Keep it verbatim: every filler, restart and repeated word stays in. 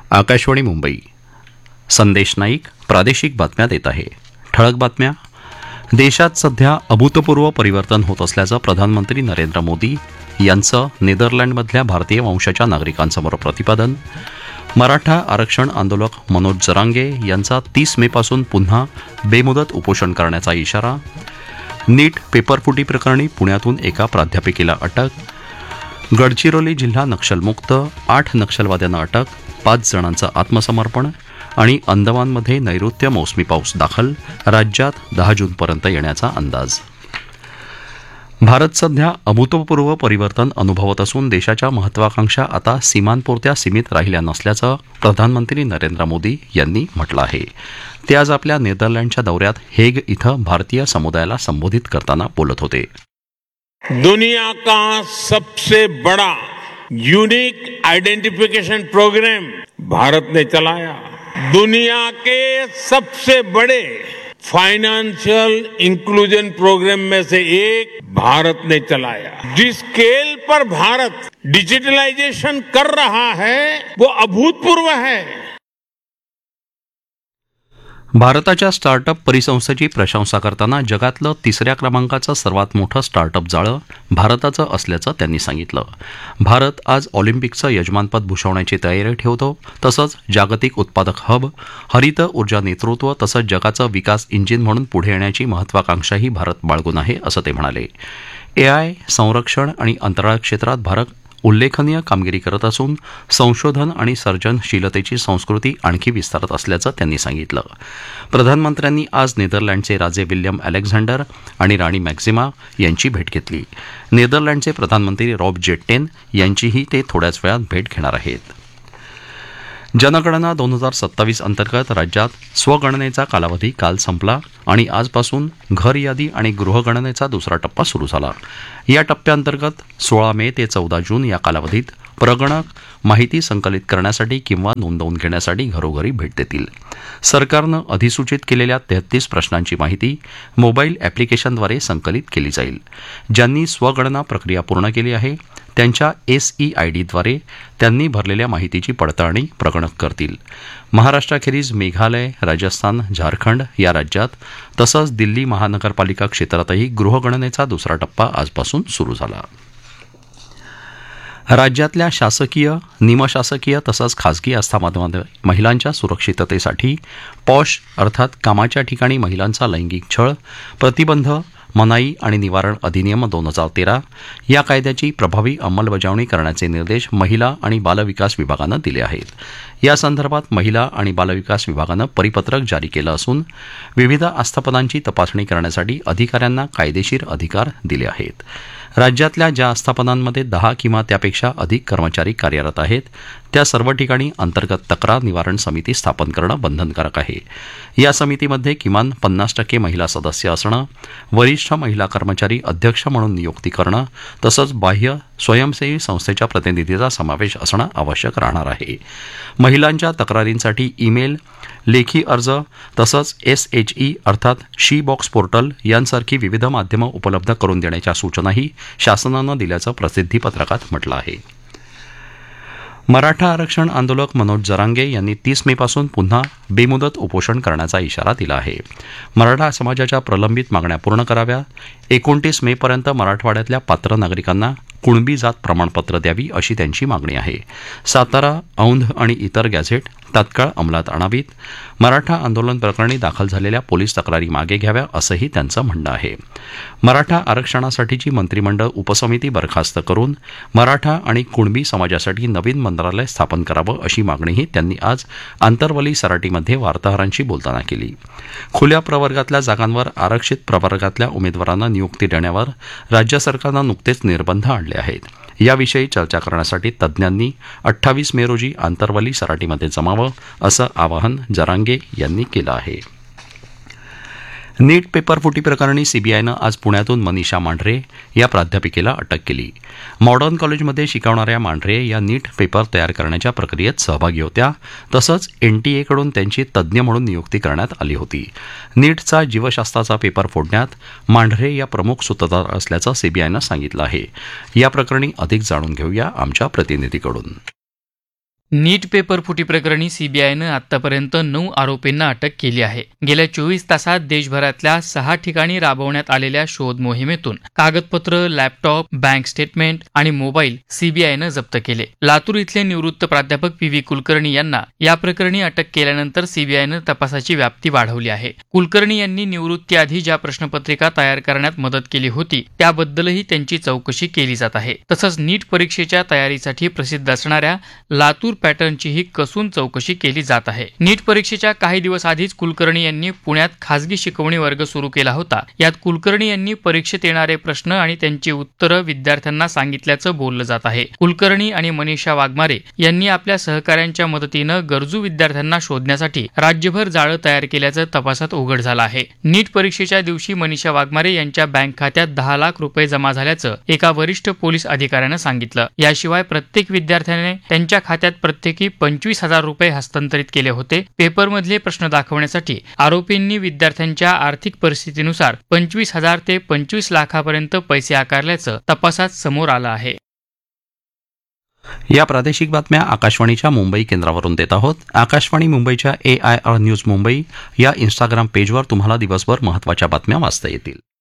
आकाशवाणी मुंबई. संदेश नाईक प्रादेशिक बातम्या देत आहे. ठळक बातम्या. देशात सध्या अभूतपूर्व परिवर्तन होत असल्याचं प्रधानमंत्री नरेंद्र मोदी यांचं नेदरलँडमधल्या भारतीय वंशाच्या नागरिकांसमोर प्रतिपादन. मराठा आरक्षण आंदोलक मनोज जरांगे यांचा तीस मे पासून पुन्हा बेमुदत उपोषण करण्याचा इशारा. नीट पेपरफुटी प्रकरणी पुण्यातून एका प्राध्यापिकेला अटक. गडचिरोली जिल्हा नक्षलमुक्त, आठ नक्षलवाद्यांना अटक, पाच जणांचं आत्मसमर्पण. आणि अंदमानमध्ये नैऋत्य मोसमी पाऊस दाखल, राज्यात दहा जूनपर्यंत येण्याचा अंदाज. भारत सध्या अभूतपूर्व परिवर्तन अनुभवत असून देशाच्या महत्वाकांक्षा आता सीमांपुरत्या सीमित राहिल्या नसल्याचं प्रधानमंत्री नरेंद्र मोदी यांनी म्हटलं आहे. ते आज आपल्या नेदरलँडच्या दौऱ्यात हेग इथं भारतीय समुदायाला संबोधित करताना बोलत होते. दुनिया का सबसे बड़ा यूनिक आइडेंटिफिकेशन प्रोग्राम भारत ने चलाया. दुनिया के सबसे बड़े फाइनेंशियल इंक्लूजन प्रोग्राम में से एक भारत ने चलाया. जिस स्केल पर भारत डिजिटलाइजेशन कर रहा है वो अभूतपूर्व है. भारताच्या स्टार्टअप परिसंस्थेची प्रशंसा करताना जगातलं तिसऱ्या क्रमांकाचं सर्वात मोठं स्टार्टअप जाळं भारताचं असल्याचं त्यांनी सांगितलं. भारत आज ऑलिम्पिकचं यजमानपद भूषवण्याची तयारी ठेवतो. तसंच जागतिक उत्पादक हब, हरित ऊर्जा नेतृत्व तसंच जगाचं विकास इंजिन म्हणून पुढे येण्याची महत्वाकांक्षाही भारत बाळगून आहे, असं ते म्हणाले. एआय, संरक्षण आणि अंतराळ क्षेत्रात भारत उल्लेखनीय कामगिरी करत असून संशोधन आणि सर्जनशीलतेची संस्कृती आणखी विस्तारत असल्याचं त्यांनी सांगितलं. प्रधानमंत्र्यांनी आज नेदरलँडचे राजे विल्यम अलेक्झांडर आणि राणी मॅक्झिमा यांची भेट घेतली. नेदरलँडचे प्रधानमंत्री रॉब जेट्टेन यांचीही ते थोड्याच वेळात भेट घेणार आहेत. जनगणना दोन हजार सत्तावीस अंतर्गत राज्यात स्वगणनेचा कालावधी काल संपला आणि आजपासून घर यादी आणि गृहगणनेचा दुसरा टप्पा सुरू झाला. या टप्प्याअंतर्गत सोळा मे ते चौदा जून या कालावधीत प्रगणक माहिती संकलित करण्यासाठी किंवा नोंदवून घेण्यासाठी घरोघरी भेट देतील. सरकारनं अधिसूचित केलेल्या तेहतीस प्रश्नांची माहिती मोबाईल ॲप्लिकेशनद्वारे संकलित केली जाईल. ज्यांनी स्वगणना प्रक्रिया पूर्ण केली आहे त्यांच्या एसईआयडीद्वारे त्यांनी भरलेल्या माहितीची पडताळणी प्रगणक करतील. महाराष्ट्राखेरीज मेघालय, राजस्थान, झारखंड या राज्यात तसंच दिल्ली महानगरपालिका क्षेत्रातही गृहगणनेचा दुसरा टप्पा आजपासून सुरू झाला. राज्यातल्या शासकीय, निमशासकीय तसंच खासगी आस्थापनांमध्ये महिलांच्या सुरक्षिततेसाठी पॉश अर्थात कामाच्या ठिकाणी महिलांचा लैंगिक छळ प्रतिबंध, मनाई आणि निवारण अधिनियम दोन हजार तेरा या कायद्याची प्रभावी अंमलबजावणी करण्याचे निर्देश महिला आणि बालविकास विभागानं दिले आहेत. यासंदर्भात महिला आणि बालविकास विभागानं परिपत्रक जारी केलं असून विविध आस्थापनांची तपासणी करण्यासाठी अधिकाऱ्यांना कायदेशीर अधिकार दिले आहेत. राज्यातल्या ज्या आस्थापनांमध्ये दहा किंवा त्यापेक्षा अधिक कर्मचारी कार्यरत आहेत त्या सर्व ठिकाणी अंतर्गत तक्रार निवारण समिती स्थापन करणं बंधनकारक आहे. या समितीमध्ये किमान पन्नास टक्के महिला सदस्य असणं, वरिष्ठ महिला कर्मचारी अध्यक्ष म्हणून नियुक्ती करणं तसंच बाह्य स्वयंसेवी संस्थेच्या प्रतिनिधीचा समावेश असणं आवश्यक राहणार आहे. महिलांच्या तक्रारींसाठी ईमेल, लेखी अर्ज तसंच एसएचई अर्थात शी बॉक्स पोर्टल यांसारखी विविध माध्यमं उपलब्ध करून देण्याच्या सूचनाही शासनानं दिल्याचं प्रसिद्धीपत्रकात म्हटलं आहे. मराठा आरक्षण आंदोलक मनोज जरांगे यांनी तीस मे पासून पुन्हा बेमुदत उपोषण करण्याचा इशारा दिला आहे. मराठा समाजाच्या प्रलंबित मागण्या पूर्ण कराव्या, एकोणतीस मे पर्यंत मराठवाड्यातल्या पात्र नागरिकांना कुणबी जात प्रमाणपत्र द्यावी अशी त्यांची मागणी आहे. सातारा, औंध आणि इतर गॅझेट तात्काळ अंमलात आणावीत, मराठा आंदोलन प्रकरणी दाखल झालेल्या पोलीस तक्रारी मागे घ्याव्या असंही त्यांचं म्हणणं आहे. मराठा आरक्षणासाठीची मंत्रिमंडळ उपसमिती बरखास्त करून मराठा आणि कुणबी समाजासाठी नवीन मंत्रालय स्थापन करावं अशी मागणीही त्यांनी आज आंतरवली सराटीमध्ये वार्ताहरांशी बोलताना केली. खुल्या प्रवर्गातल्या जागांवर आरक्षित प्रवर्गातल्या उमेदवारांना नियुक्ती देण्यावर राज्य सरकारनं नुकतेच निर्बंध आणले आहेत. याविषयी चर्चा करण्यासाठी तज्ज्ञांनी अठ्ठावीस मे रोजी आंतरवली सराटीमध्ये जमावं असं आवाहन जरांगे यांनी केलं आहे. नीट पेपरफुटी प्रकरणी सीबीआयनं आज पुण्यातून मनीषा मांढरे या प्राध्यापिकेला अटक केली. मॉडर्न कॉलेजमध्ये शिकवणाऱ्या मांढरे या नीट पेपर तयार करण्याच्या प्रक्रियेत सहभागी होत्या. तसंच एनटीएकडून त्यांची तज्ज्ञ म्हणून नियुक्ती करण्यात आली होती. नीटचा जीवशास्त्राचा पेपर फोडण्यात मांढरे या प्रमुख सूत्रधार असल्याचं सीबीआयनं सांगितलं आहे. या प्रकरणी अधिक जाणून घेऊया आमच्या प्रतिनिधीकडून. नीट पेपर फुटी प्रकरणी सीबीआयनं आतापर्यंत नऊ आरोपींना अटक केली आहे. गेल्या चोवीस तासात देशभरातल्या सहा ठिकाणी राबवण्यात आलेल्या शोध मोहिमेतून कागदपत्र, लॅपटॉप, बँक स्टेटमेंट आणि मोबाईल सीबीआयनं जप्त केले. लातूर इथले निवृत्त प्राध्यापक पी व्ही कुलकर्णी यांना या प्रकरणी अटक केल्यानंतर सीबीआयनं तपासाची व्याप्ती वाढवली आहे. कुलकर्णी यांनी निवृत्तीआधी ज्या प्रश्नपत्रिका तयार करण्यात मदत केली होती त्याबद्दलही त्यांची चौकशी केली जात आहे. तसंच नीट परीक्षेच्या तयारीसाठी प्रसिद्ध असणाऱ्या लातूर पॅटर्नचीही कसून चौकशी केली जात आहे. नीट परीक्षेच्या काही दिवस आधीच कुलकर्णी यांनी पुण्यात खासगी शिकवणी वर्ग सुरू केला होता. यात कुलकर्णी यांनी परीक्षेत येणारे प्रश्न आणि त्यांची उत्तरं विद्यार्थ्यांना सांगितल्याचं बोललं जात आहे. कुलकर्णी आणि मनीषा वाघमारे यांनी आपल्या सहकाऱ्यांच्या मदतीनं गरजू विद्यार्थ्यांना शोधण्यासाठी राज्यभर जाळं तयार केल्याचं तपासात उघड झालं आहे. नीट परीक्षेच्या दिवशी मनीषा वाघमारे यांच्या बँक खात्यात दहा लाख रुपये जमा झाल्याचं एका वरिष्ठ पोलीस अधिकाऱ्यानं सांगितलं. याशिवाय प्रत्येक विद्यार्थ्याने त्यांच्या खात्यात प्रत्येकी पंचवीस हजार रुपये हस्तांतरित केले होते. पेपरमधले प्रश्न दाखवण्यासाठी आरोपींनी विद्यार्थ्यांच्या आर्थिक परिस्थितीनुसार पंचवीस हजार ते पंचवीस लाखापर्यंत पैसे आकारल्याचं तपासात समोर आलं आहे. या प्रादेशिक बातम्या आकाशवाणीच्या मुंबई केंद्रावरून देत आहोत. आकाशवाणी मुंबईच्या ए आय आर न्यूज मुंबई या इन्स्टाग्राम पेजवर तुम्हाला दिवसभर महत्त्वाच्या बातम्या वाचता येतील.